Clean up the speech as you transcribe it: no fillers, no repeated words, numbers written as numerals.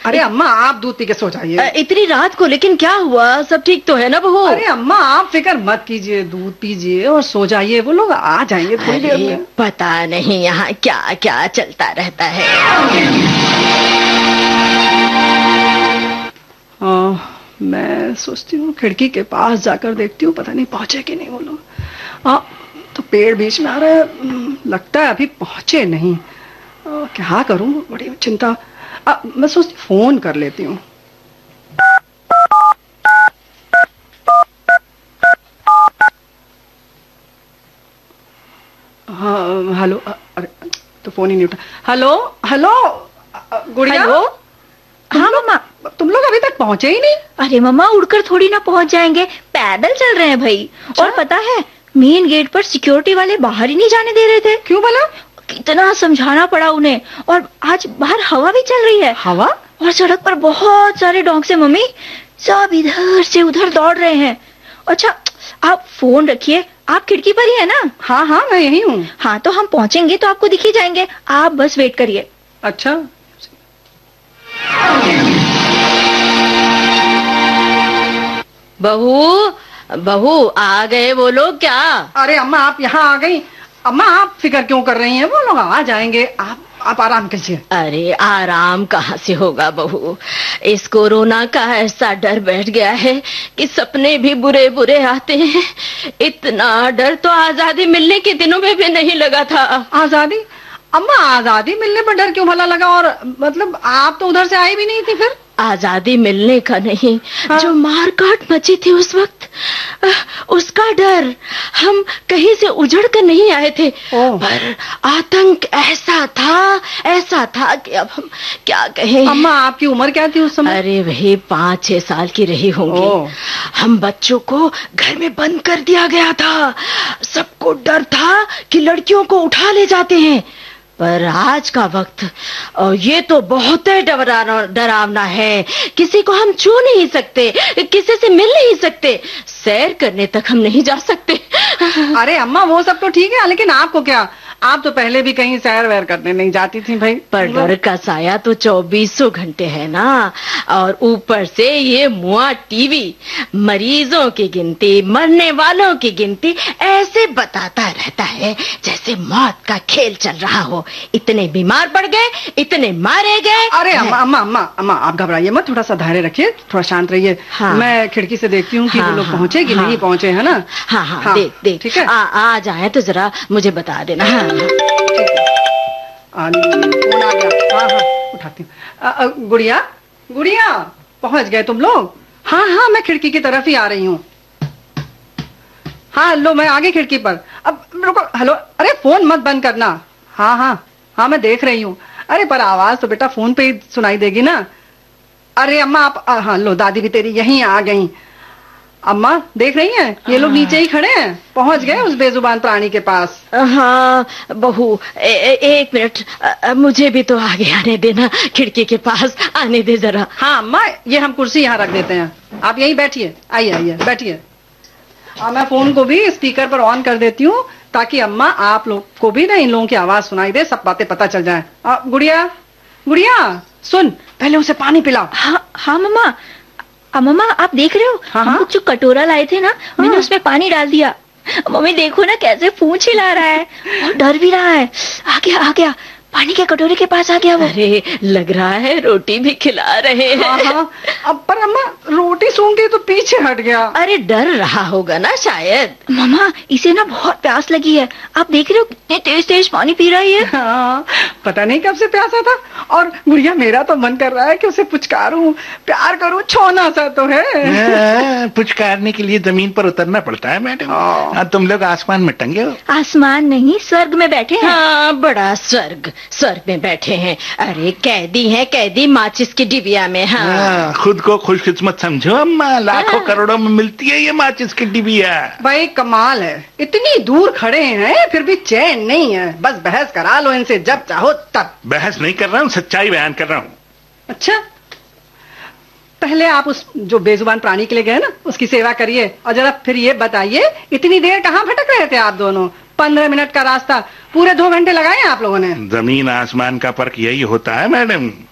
अरे अम्मा आप दूध पी के सो जाइए। इतनी रात को, लेकिन क्या हुआ? सब ठीक तो है ना बहू? अरे अम्मा आप फिक्र मत कीजिए, दूध पीजिए और सो जाइए, वो लोग आ जाएंगे थोड़ी देर में। पता नहीं यहाँ क्या क्या चलता रहता है। मैं सोचती हूँ खिड़की के पास जाकर देखती हूँ, पता नहीं पहुंचे कि नहीं वो लोग। तो पेड़ बीच में आ रहा है, लगता है अभी पहुंचे नहीं। क्या करूं, बड़ी चिंता। मैं सोचती फोन कर लेती हूँ। हाँ हेलो। अरे तो फोन ही नहीं उठा। हेलो हेलो गुड़िया। हाँ मम्मा। तुम लोग अभी तक पहुंचे ही नहीं? अरे मम्मा उड़कर थोड़ी ना पहुंच जाएंगे, पैदल चल रहे हैं भाई। और पता है मेन गेट पर सिक्योरिटी वाले बाहर ही नहीं जाने दे रहे थे। क्यों भला? कितना समझाना पड़ा उन्हें। और आज बाहर हवा भी चल रही है। हवा? और सड़क पर बहुत सारे डॉग से मम्मी, सब इधर से उधर दौड़ रहे हैं। अच्छा आप फोन रखिए, आप खिड़की पर ही है ना? हाँ हाँ मैं यही हूँ। हाँ तो हम पहुँचेंगे तो आपको दिख ही जाएंगे, आप बस वेट करिए। अच्छा बहू बहू आ गए वो लोग क्या? अरे अम्मा आप यहाँ आ गई। अम्मा आप फिक्र क्यों कर रही हैं, वो लोग आ जाएंगे, आप आराम कीजिए। अरे आराम कहाँ से होगा बहू, इस कोरोना का ऐसा डर बैठ गया है कि सपने भी बुरे बुरे आते हैं। इतना डर तो आजादी मिलने के दिनों में भी नहीं लगा था। आजादी? अम्मा आजादी मिलने पर डर क्यों भला लगा? और मतलब आप तो उधर से आई भी नहीं थी फिर। आजादी मिलने का नहीं, हाँ? जो मारकाट मची थी उस वक्त, उसका डर। हम कहीं से उजड़ कर नहीं आए थे, पर आतंक ऐसा था कि अब हम क्या कहें। अम्मा आपकी उम्र क्या थी उस समय? अरे वही 5-6 साल की रही होंगी। हम बच्चों को घर में बंद कर दिया गया था। सबको डर था कि लड़कियों को उठा ले जाते हैं। पर आज का वक्त ये तो बहुत डरावना है। किसी को हम छू नहीं सकते, किसी से मिल नहीं सकते, सैर करने तक हम नहीं जा सकते। अरे अम्मा वो सब तो ठीक है, लेकिन आपको क्या? आप तो पहले भी कहीं सैर वैर करने नहीं जाती थी भाई। पर डर का साया तो 24 घंटे है ना। और ऊपर से ये मुआ टीवी मरीजों की गिनती, मरने वालों की गिनती ऐसे बताता रहता है जैसे मौत का खेल चल रहा हो। इतने बीमार पड़ गए, इतने मारे गए। अरे अम्मा आप घबराइए मत, थोड़ा सा धैर्य रखिए, थोड़ा शांत रहिए। हाँ। मैं खिड़की से देखती हूँ कि वो लोग पहुँचे कि नहीं पहुँचे, है ना? हाँ देख ठीक है। आ जाए तो जरा मुझे बता देना। फोन आ गया। हाँ उठाती हूँ। गुड़िया पहुंच गए तुम लोग? हाँ मैं खिड़की की तरफ ही आ रही हूँ। हाँ लो मैं आ गई खिड़की पर। अब रुको। हेलो। अरे फोन मत बंद करना। हाँ मैं देख रही हूँ। अरे पर आवाज तो बेटा फोन पे ही सुनाई देगी ना। अरे अम्मा आप हाँ लो, दादी भी तेरी यहीं आ गई। अम्मा देख रही हैं, ये लोग नीचे ही खड़े हैं, पहुंच गए उस बेजुबान प्राणी के पास। हाँ बहू एक मिनट, मुझे भी तो आगे आने देना, खिड़की के पास आने दे जरा। हाँ अम्मा ये हम कुर्सी यहाँ रख देते हैं, आप यहीं बैठिए। आइए बैठिए। मैं फोन को भी स्पीकर पर ऑन कर देती हूँ ताकि अम्मा आप लोग को भी ना इन लोगों की आवाज सुनाई दे, सब बातें पता चल जाए। गुड़िया सुन, पहले उसे पानी पिलाओ। हाँ मम्मा। मम्मा आप देख रहे हो, हम लोग जो कटोरा लाए थे ना, मैंने उसमें पानी डाल दिया। मम्मी देखो ना कैसे पूंछ हिला रहा है और डर भी रहा है। आ गया पानी के कटोरे के पास आ गया वो। अरे लग रहा है रोटी भी खिला रहे हैं। अब पर अम्मा रोटी सूंघ के तो पीछे हट गया। अरे डर रहा होगा ना शायद। मम्मा इसे ना बहुत प्यास लगी है, आप देख रहे हो कितने तेज तेज पानी पी रही है। पता नहीं कब से प्यासा था। और गुड़िया मेरा तो मन कर रहा है कि उसे पुचकारूं, प्यार करूं, छोना सा तो है। पुचकारने के लिए जमीन पर उतरना पड़ता है मैडम। तुम लोग आसमान में टंगे हो। आसमान नहीं, स्वर्ग में बैठे हैं। हाँ बड़ा स्वर्ग में बैठे हैं। अरे कैदी माचिस की डिबिया में। हाँ खुद को खुशकिस्मत समझो अम्मा, लाखों करोड़ों में मिलती है ये माचिस की डिबिया। भाई कमाल है, इतनी दूर खड़े हैं फिर भी चैन नहीं है। बस बहस करा लो इनसे जब चाहो तब। बहस नहीं कर रहा हूँ, सच्चाई बयान कर रहा हूँ। अच्छा पहले आप उस जो बेजुबान प्राणी के लिए गए ना, उसकी सेवा करिए और जरा फिर ये बताइए इतनी देर कहाँ भटक रहे थे आप दोनों? 15 मिनट का रास्ता पूरे 2 घंटे लगाए आप लोगों ने। जमीन आसमान का फर्क यही होता है मैडम।